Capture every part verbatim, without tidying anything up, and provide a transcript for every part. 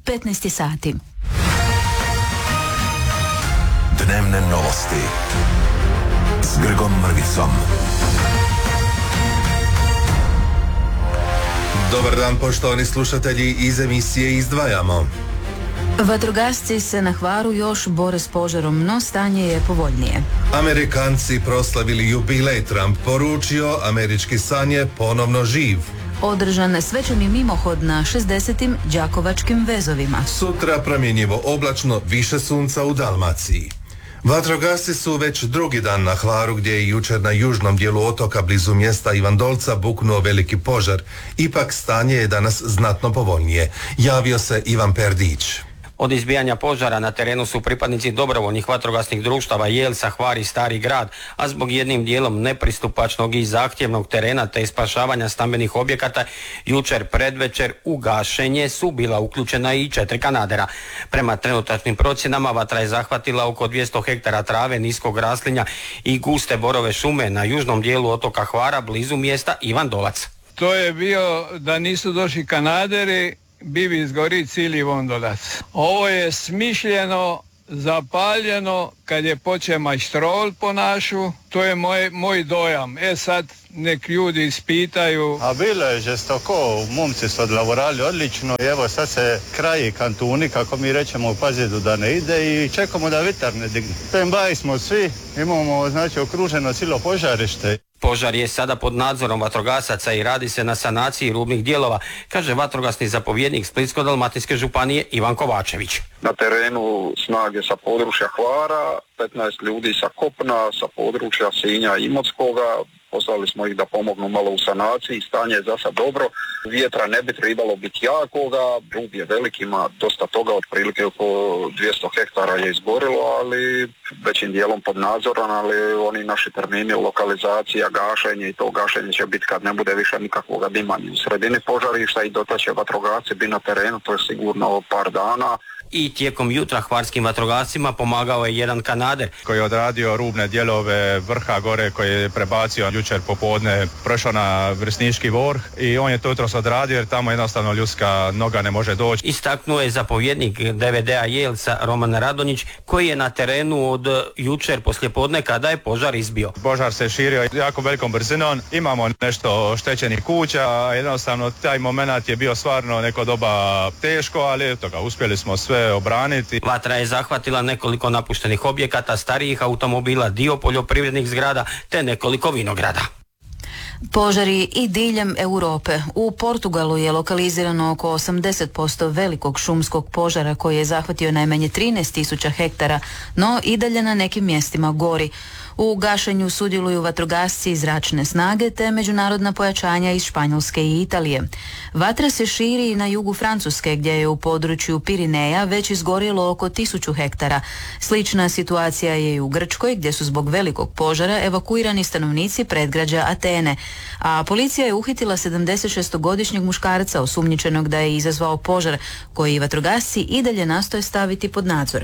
petnaest sati. Dnevne novosti s Grgom Mrvicom. Dobar dan, poštovani slušatelji, iz emisije Izdvajamo. Vatrogasci se na Hvaru još bore s požarom, no stanje je povoljnije. Amerikanci proslavili jubilej, Trump poručio, američki san je ponovno živ. Održan svečani mimohod na šezdesetim Đakovačkim vezovima. Sutra promjenjivo oblačno, više sunca u Dalmaciji. Vatrogasci su već drugi dan na Hvaru, gdje je jučer na južnom dijelu otoka blizu mjesta Ivandolca buknuo veliki požar. Ipak stanje je danas znatno povoljnije. Javio se Ivan Perdić. Od izbijanja požara na terenu su pripadnici dobrovoljnih vatrogasnih društava Jelsa, Hvar i Stari grad, a zbog jednim dijelom nepristupačnog i zahtjevnog terena te spašavanja stambenih objekata jučer predvečer u gašenje su bila uključena i četiri kanadera. Prema trenutačnim procjenama vatra je zahvatila oko dvjesto hektara trave, niskog raslinja i guste borove šume na južnom dijelu otoka Hvara blizu mjesta Ivandolac. To je bio da nisu došli kanaderi, bi bi izgori cijeli Ivandolac. Ovo je smišljeno, zapaljeno kad je počeo majstrol po našu, to je moj, moj dojam. E sad nek ljudi ispitaju. A bilo je žestoko, momci su odlavorali odlično i evo sad se kraji kantuni, kako mi rećemo, u Pazidu da ne ide i čekamo da vitar ne digne. Stand-by smo svi, imamo znači okruženo cijelo požarište. Požar je sada pod nadzorom vatrogasaca i radi se na sanaciji rubnih dijelova, kaže vatrogasni zapovjednik Splitsko-dalmatinske županije Ivan Kovačević. Na terenu snage sa područja Hvara, petnaest ljudi sa kopna, sa područja Sinja i Imotskoga. Poslali smo ih da pomognu malo u sanaciji, stanje je za sad dobro, vjetra ne bi trebalo biti jakoga, rub je velik, ima dosta toga, otprilike oko dvjesto hektara je izgorilo, ali većim dijelom pod nadzorom, ali oni naši termini, lokalizacija, gašenje i to gašenje će biti kad ne bude više nikakvoga dima ni u sredini požarišta i dotad će vatrogasci biti na terenu, to je sigurno par dana. I tijekom jutra hvarskim vatrogascima pomagao je jedan kanader koji je odradio rubne dijelove vrha gore, koji je prebacio jučer popodne, prošao na Vrsnički vrh i on je to jutros odradio jer tamo jednostavno ljudska noga ne može doći. Istaknuo je zapovjednik D V D-a Jelsa Roman Radonjić, koji je na terenu od jučer poslijepodne kada je požar izbio. Požar se širio jako velikom brzinom, imamo nešto oštećenih kuća, jednostavno taj moment je bio stvarno neko doba teško, ali eto ga, uspjeli smo sve obraniti. Vatra je zahvatila nekoliko napuštenih objekata, starijih automobila, dio poljoprivrednih zgrada te nekoliko vinograda. Požari i diljem Europe. U Portugalu je lokalizirano oko osamdeset posto velikog šumskog požara koji je zahvatio najmanje trinaest tisuća hektara, no i dalje na nekim mjestima gori. U gašenju sudjeluju vatrogasci i zračne snage te međunarodna pojačanja iz Španjolske i Italije. Vatra se širi na jugu Francuske gdje je u području Pirineja već izgorjelo oko tisuću hektara. Slična situacija je i u Grčkoj gdje su zbog velikog požara evakuirani stanovnici predgrađa Atene. A policija je uhitila sedamdesetšestogodišnjeg muškarca osumnjičenog da je izazvao požar koji vatrogasci i dalje nastoje staviti pod nadzor.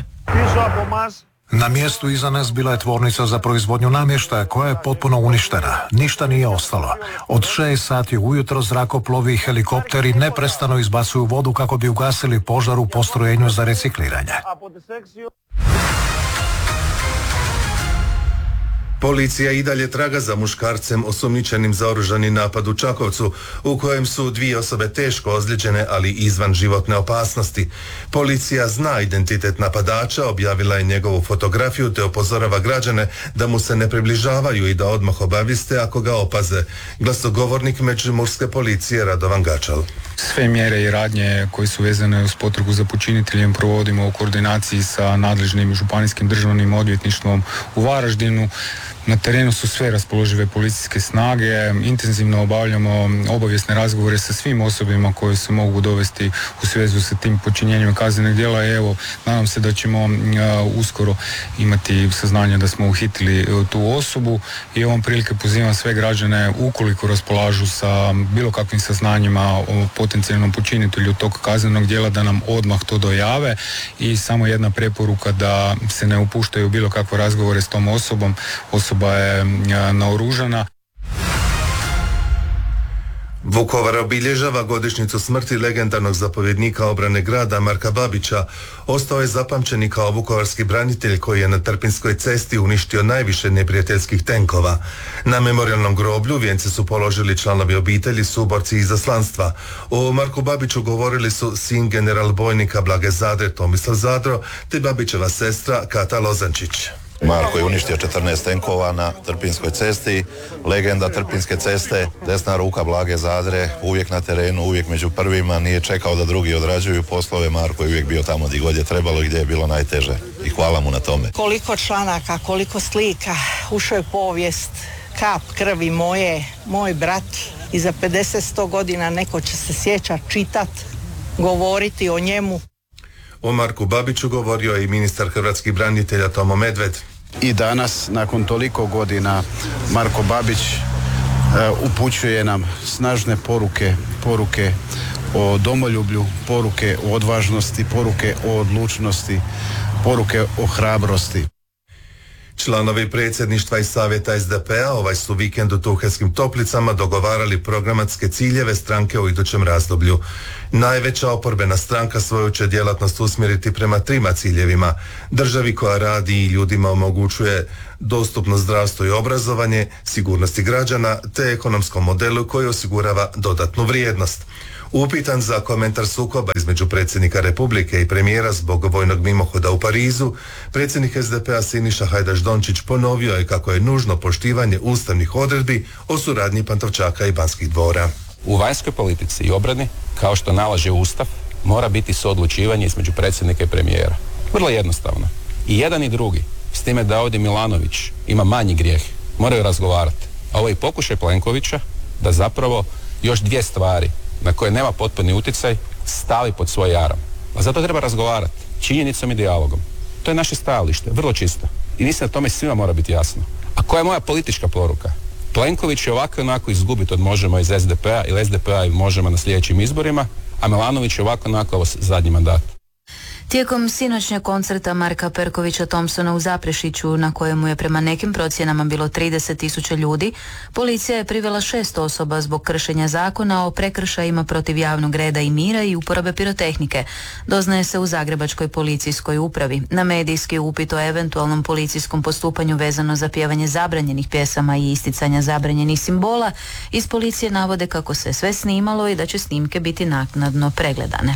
Na mjestu iza nas bila je tvornica za proizvodnju namještaja koja je potpuno uništena. Ništa nije ostalo. Od šest sati ujutro zrakoplovi i helikopteri neprestano izbacuju vodu kako bi ugasili požar u postrojenju za recikliranje. Policija i dalje traga za muškarcem osumnjičenim za oružani napad u Čakovcu, u kojem su dvije osobe teško ozlijeđene, ali izvan životne opasnosti. Policija zna identitet napadača, objavila je njegovu fotografiju te upozorava građane da mu se ne približavaju i da odmah obavijeste ako ga opaze. Glasnogovornik Međimurske policije Radovan Gačal. Sve mjere i radnje koje su vezane uz potragu za počiniteljem provodimo u koordinaciji sa nadležnim županijskim državnim odvjetništvom u Varaždinu. Na terenu su sve raspoložive policijske snage, intenzivno obavljamo obavijesne razgovore sa svim osobama koje se mogu dovesti u svezu sa tim počinjenjem kaznenih djela i evo, nadam se da ćemo uh, uskoro imati saznanje da smo uhitili uh, tu osobu i ovom prilike pozivam sve građane ukoliko raspolažu sa bilo kakvim saznanjima o potencijalnom počinitelju tog kaznenog djela da nam odmah to dojave i samo jedna preporuka da se ne upuštaju bilo kakve razgovore s tom osobom. Osoba je naoružana. Vukovar obilježava godišnjicu smrti legendarnog zapovjednika obrane grada Marka Babića. Ostao je zapamćen i kao vukovarski branitelj koji je na Trpinskoj cesti uništio najviše neprijateljskih tenkova. Na memorijalnom groblju vijence su položili članovi obitelji, suborci i izaslanstva. O Marku Babiću govorili su sin general bojnika Blage Zadre Tomislav Zadro te Babićeva sestra Kata Lozančić. Marko je uništio četrnaest tenkova na Trpinskoj cesti, legenda Trpinske ceste, desna ruka Blage Zadre, uvijek na terenu, uvijek među prvima, nije čekao da drugi odrađuju poslove, Marko je uvijek bio tamo gdje god je trebalo i gdje je bilo najteže i hvala mu na tome. Koliko članaka, koliko slika, ušao je povijest, kap krvi moje, moj brat i za pedeset sto godina neko će se sjećati, čitat, govoriti o njemu. O Marku Babiću govorio je i ministar hrvatskih branitelja Tomo Medved. I danas, nakon toliko godina, Marko Babić uh, upućuje nam snažne poruke, poruke o domoljublju, poruke o odvažnosti, poruke o odlučnosti, poruke o hrabrosti. Članovi predsjedništva i savjeta es de pe a ovaj su vikend u Tuhelskim Toplicama dogovarali programatske ciljeve stranke u idućem razdoblju. Najveća oporbena stranka svoju će djelatnost usmjeriti prema trima ciljevima: državi koja radi i ljudima omogućuje dostupno zdravstvo i obrazovanje, sigurnosti građana te ekonomskom modelu koji osigurava dodatnu vrijednost. Upitan za komentar sukoba između predsjednika Republike i premijera zbog vojnog mimohoda u Parizu, predsjednik es de pe a Siniša Hajdaš Dončić ponovio je kako je nužno poštivanje ustavnih odredbi o suradnji Pantovčaka i Banskih dvora. U vanjskoj politici i obrani, kao što nalaže Ustav, mora biti suodlučivanje između predsjednika i premijera. Vrlo jednostavno. I jedan i drugi, s time da ovdje Milanović ima manji grijeh, moraju razgovarati. A ovo je pokušaj Plenkovića da zapravo još dvije stvari na koje nema potpuni utjecaj stavi pod svoj jaram. A zato treba razgovarati činjenicom i dijalogom. To je naše stajalište, vrlo čisto. I mislim da tome svima mora biti jasno. A koja je moja politička poruka? Plenković će ovako i onako izgubiti od Možemo iz es de pe a ili es de pe a i Možemo na sljedećim izborima, a Milanović je ovako i onako ovo zadnji mandat. Tijekom sinoćnjeg koncerta Marka Perkovića Thompsona u Zaprešiću, na kojemu je prema nekim procjenama bilo trideset tisuća ljudi, policija je privela šest osoba zbog kršenja zakona o prekršajima protiv javnog reda i mira i uporabe pirotehnike, doznaje se u Zagrebačkoj policijskoj upravi. Na medijski upit o eventualnom policijskom postupanju vezano za pjevanje zabranjenih pjesama i isticanja zabranjenih simbola, iz policije navode kako se sve snimalo i da će snimke biti naknadno pregledane.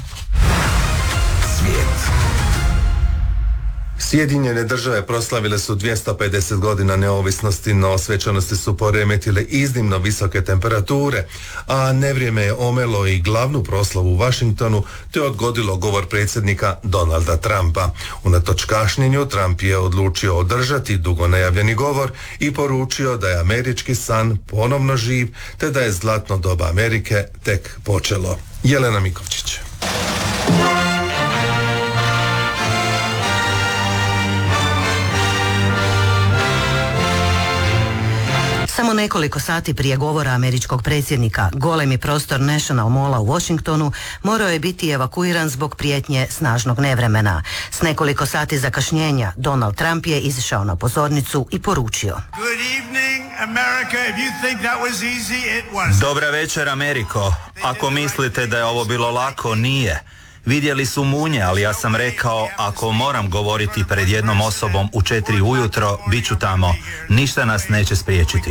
Sjedinjene države proslavile su dvjesto pedeset godina neovisnosti, no svečanosti su poremetile iznimno visoke temperature, a nevrijeme je omelo i glavnu proslavu u Washingtonu te odgodilo govor predsjednika Donalda Trumpa. Unatoč kašnjenju, Trump je odlučio održati dugo najavljeni govor i poručio da je američki san ponovno živ te da je zlatno doba Amerike tek počelo. Jelena Mikovčić. Samo nekoliko sati prije govora američkog predsjednika, golemi prostor National Malla u Washingtonu morao je biti evakuiran zbog prijetnje snažnog nevremena. S nekoliko sati zakašnjenja Donald Trump je izišao na pozornicu i poručio: Good evening, America. If you think that was easy, it wasn't. Dobra večer, Ameriko. Ako mislite da je ovo bilo lako, nije. Vidjeli su munje, ali ja sam rekao, ako moram govoriti pred jednom osobom u četiri ujutro, bit ću tamo. Ništa nas neće spriječiti.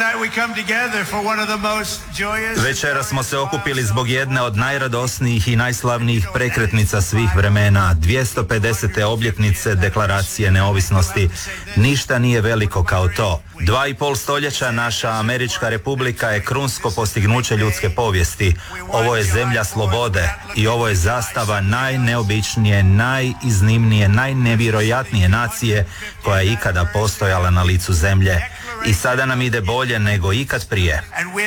Večera smo se okupili zbog jedne od najradosnijih i najslavnijih prekretnica svih vremena, dvjesto pedesete obljetnice Deklaracije neovisnosti. Ništa nije veliko kao to. Dva i pol stoljeća naša Američka republika je krunsko postignuće ljudske povijesti. Ovo je zemlja slobode i ovo je zastava najneobičnije, najiznimnije, najnevjerojatnije nacije koja je ikada postojala na licu zemlje. I sada nam ide bolje nego ikad prije.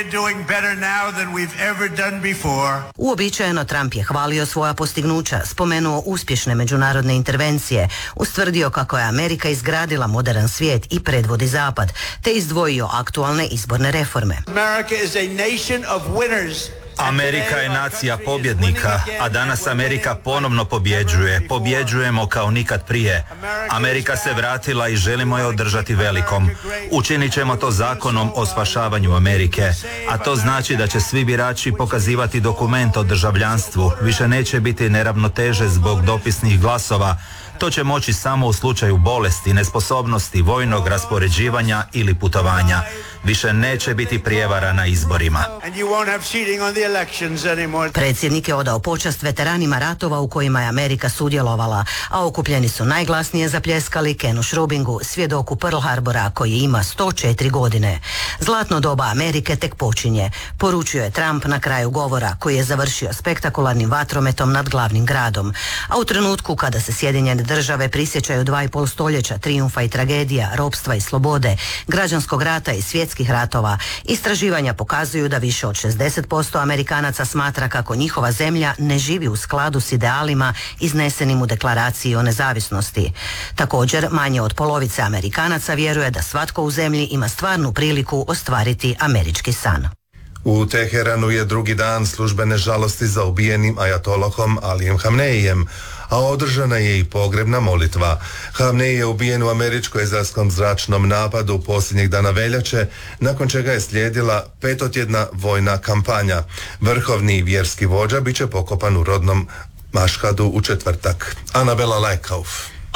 Uobičajeno Trump je hvalio svoja postignuća, spomenuo uspješne međunarodne intervencije, ustvrdio kako je Amerika izgradila moderan svijet i predvodi zapad, te izdvojio aktualne izborne reforme. America is a nation of winners Amerika je nacija pobjednika, a danas Amerika ponovno pobjeđuje. Pobjeđujemo kao nikad prije. Amerika se vratila i želimo je održati velikom. Učinit ćemo to zakonom o spašavanju Amerike, a to znači da će svi birači pokazivati dokument o državljanstvu. Više neće biti neravnoteže zbog dopisnih glasova. To će moći samo u slučaju bolesti, nesposobnosti, vojnog raspoređivanja ili putovanja. Više neće biti prijevara na izborima. Predsjednik je odao počast veteranima ratova u kojima je Amerika sudjelovala, a okupljeni su najglasnije zapljeskali Kenu Šrubingu, svjedoku Pearl Harbora koji ima sto četiri godine. Zlatno doba Amerike tek počinje, poručio je Trump na kraju govora koji je završio spektakularnim vatrometom nad glavnim gradom. A u trenutku kada se Sjedinjene države prisjećaju dva i pol stoljeća trijumfa i tragedija, ropstva i slobode, građanskog rata i svjetskih ratova, istraživanja pokazuju da više od šezdeset posto Amerikanaca smatra kako njihova zemlja ne živi u skladu s idealima iznesenim u deklaraciji o nezavisnosti. Također, manje od polovice Amerikanaca vjeruje da svatko u zemlji ima stvarnu priliku ostvariti američki san. U Teheranu je drugi dan službene žalosti za ubijenim ajatolohom Alijem Hamneijem, a održana je i pogrebna molitva. Hamnej je ubijen u američko-izraelskom zračnom napadu posljednjeg dana veljače, nakon čega je slijedila petotjedna vojna kampanja. Vrhovni vjerski vođa bit će pokopan u rodnom Mašhadu u četvrtak. Anabela Lajkauf.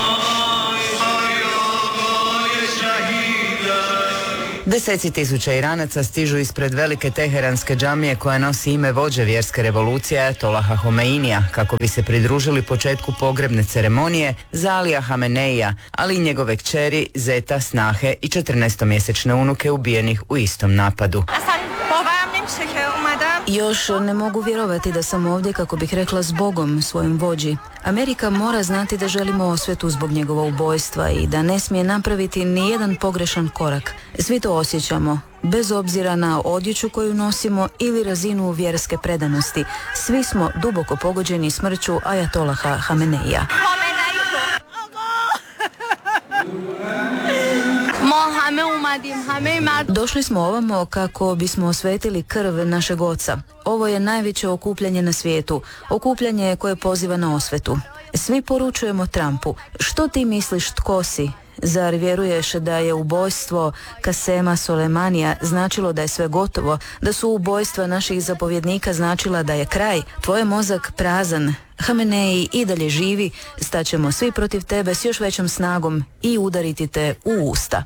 Deseci tisuća Iranaca stižu ispred velike teheranske džamije koja nosi ime vođe vjerske revolucije Ajatolaha Homeinija kako bi se pridružili početku pogrebne ceremonije za Alija Hameneija, ali i njegove kćeri, zeta, snahe i četrnaestomjesečne unuke ubijenih u istom napadu. Još ne mogu vjerovati da sam ovdje kako bih rekla s Bogom, svojim vođi. Amerika mora znati da želimo osvetu zbog njegova ubojstva i da ne smije napraviti ni jedan pogrešan korak. Svi to osjećamo, bez obzira na odjeću koju nosimo ili razinu vjerske predanosti. Svi smo duboko pogođeni smrću Ajatolaha Hameneija. Došli smo ovamo kako bismo osvetili krv našeg oca. Ovo je najveće okupljanje na svijetu, okupljanje koje poziva na osvetu. Svi poručujemo Trumpu, što ti misliš tko si? Zar vjeruješ da je ubojstvo Kasema Soleimanija značilo da je sve gotovo, da su ubojstva naših zapovjednika značila da je kraj? Tvoj je mozak prazan. Hamenei i dalje živi, staćemo svi protiv tebe s još većom snagom i udariti te u usta.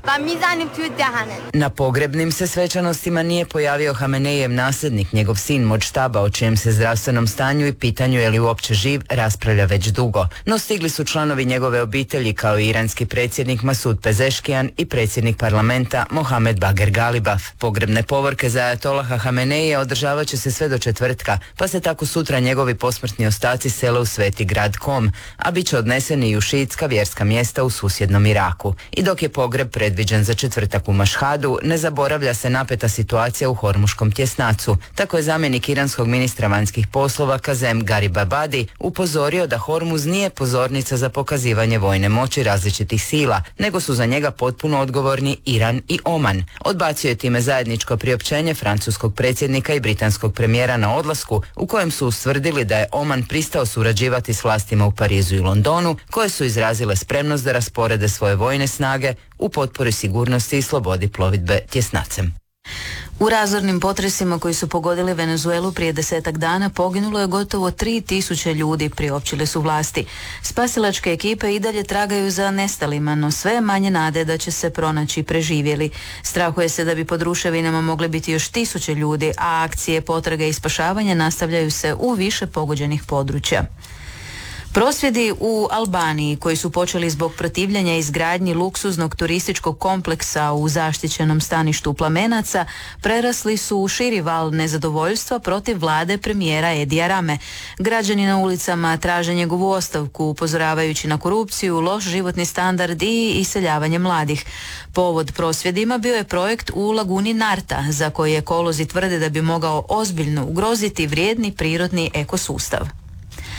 Na pogrebnim se svečanostima nije pojavio Hameneijev nasljednik, njegov sin Modžtaba, o čijem se zdravstvenom stanju i pitanju je li uopće živ raspravlja već dugo. No stigli su članovi njegove obitelji kao i iranski predsjednik Masud Pezeškijan i predsjednik parlamenta Mohamed Bager Galibaf. Pogrebne povorke za Ajatolaha Hameneija održavat će se sve do četvrtka, pa se tako sutra njegovi posmrtni ostaci sele u sveti grad Kom, a bit će odneseni i u šiitska vjerska mjesta u susjednom Iraku. I dok je pogreb predviđen za četvrtak u Mašhadu, ne zaboravlja se napeta situacija u Hormuškom tjesnacu. Tako je zamjenik iranskog ministra vanjskih poslova Kazem Garibabadi upozorio da Hormuz nije pozornica za pokazivanje vojne moći različitih sila, nego su za njega potpuno odgovorni Iran i Oman. Odbacio je time zajedničko priopćenje francuskog predsjednika i britanskog premijera na odlasku, u kojem su ustvrdili da je Oman pristao surađivati s vlastima u Parizu i Londonu, koje su izrazile spremnost da rasporede svoje vojne snage u potpori sigurnosti i slobodi plovidbe tjesnacem. U razornim potresima koji su pogodili Venezuelu prije desetak dana poginulo je gotovo tri tisuće ljudi, priopćile su vlasti. Spasilačke ekipe i dalje tragaju za nestalima, no sve manje nade da će se pronaći preživjeli. Strahuje se da bi pod ruševinama mogle biti još tisuće ljudi, a akcije potrage i spašavanja nastavljaju se u više pogođenih područja. Prosvjedi u Albaniji koji su počeli zbog protivljenja izgradnji luksuznog turističkog kompleksa u zaštićenom staništu Plamenaca prerasli su u širi val nezadovoljstva protiv vlade premijera Edija Rame. Građani na ulicama traže njegovu ostavku, upozoravajući na korupciju, loš životni standard i iseljavanje mladih. Povod prosvjedima bio je projekt u laguni Narta, za koji ekolozi tvrde da bi mogao ozbiljno ugroziti vrijedni prirodni ekosustav.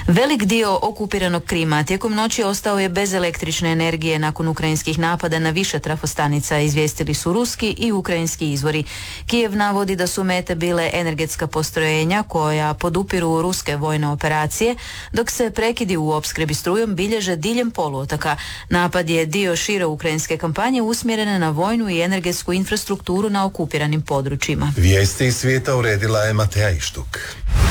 Velik dio okupiranog Krima tijekom noći ostao je bez električne energije nakon ukrajinskih napada na više trafostanica, izvijestili su ruski i ukrajinski izvori. Kijev navodi da su mete bile energetska postrojenja koja podupiru ruske vojne operacije, dok se prekidi u opskrbi strujom bilježe diljem poluotoka. Napad je dio šire ukrajinske kampanje usmjerene na vojnu i energetsku infrastrukturu na okupiranim područjima. Vijesti iz svijeta uredila je Mateja Ištuk.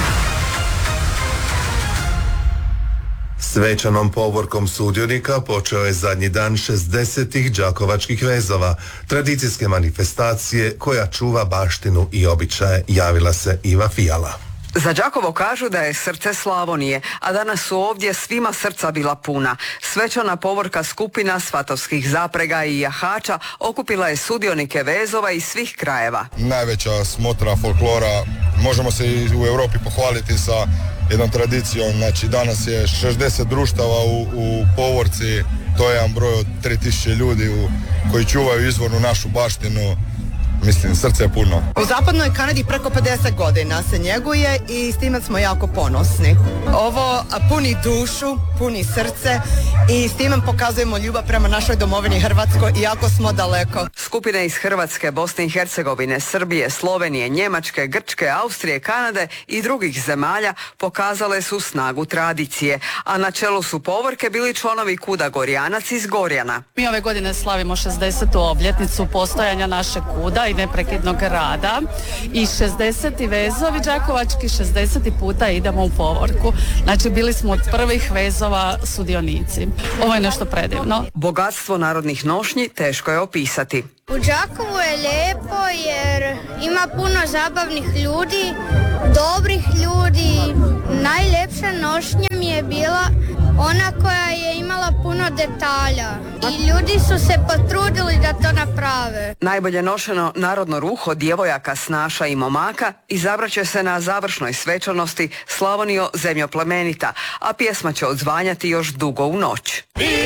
Svečanom povorkom sudionika počeo je zadnji dan šezdesetih đakovačkih vezova, tradicijske manifestacije koja čuva baštinu i običaje, javila se Iva Fijala. Za Đakovo kažu da je srce Slavonije, a danas su ovdje svima srca bila puna. Svečana povorka skupina svatovskih zaprega i jahača okupila je sudionike vezova iz svih krajeva. Najveća smotra folklora, možemo se i u Europi pohvaliti sa jednom tradicijom, znači danas je šezdeset društava u, u povorci, to je jedan broj od tri tisuće ljudi u, koji čuvaju izvornu našu baštinu. Mislim, srce je puno. U zapadnoj Kanadi preko pedeset godina se njeguje i s time smo jako ponosni. Ovo puni dušu, puni srce i s time pokazujemo ljubav prema našoj domovini Hrvatskoj, iako smo daleko. Skupine iz Hrvatske, Bosne i Hercegovine, Srbije, Slovenije, Njemačke, Grčke, Austrije, Kanade i drugih zemalja pokazale su snagu tradicije, a na čelu su povorke bili članovi Kuda Gorjanac iz Gorjana. Mi ove godine slavimo šezdesetu obljetnicu postojanja našeg kuda i neprekidnog rada i šezdeseti vezovi đakovački, šezdeset puta idemo u povorku. Znači bili smo od prvih vezova sudionici. Ovo je nešto predivno. Bogatstvo narodnih nošnji teško je opisati. U Đakovu je lijepo jer ima puno zabavnih ljudi, dobrih ljudi. Najljepša nošnja mi je bila ona koja je imala puno detalja i ljudi su se potrudili da to naprave. Najbolje nošeno narodno ruho djevojaka, snaša i momaka izabrat će se na završnoj svečanosti Slavonijo, zemljo plemenita, a pjesma će odzvanjati još dugo u noć.